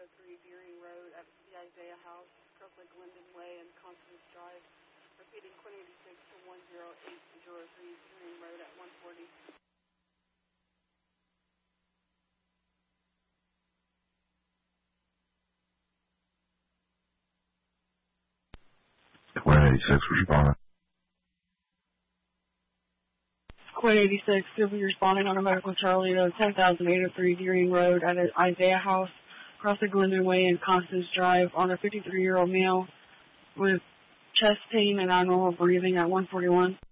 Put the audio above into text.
103 Deering Road at the Isaiah House, Crossley Glendon Way, and Constance Drive. Repeating, Quinn 86 to 10803 Deering Road at 140. Quinn 86, responding. Quinn 86, will be responding on a medical Charlie to 10,803 Deering Road at Isaiah House, Crossley Glendon Way, and Constance Drive on a 53-year-old male with chest pain and abnormal breathing at 141.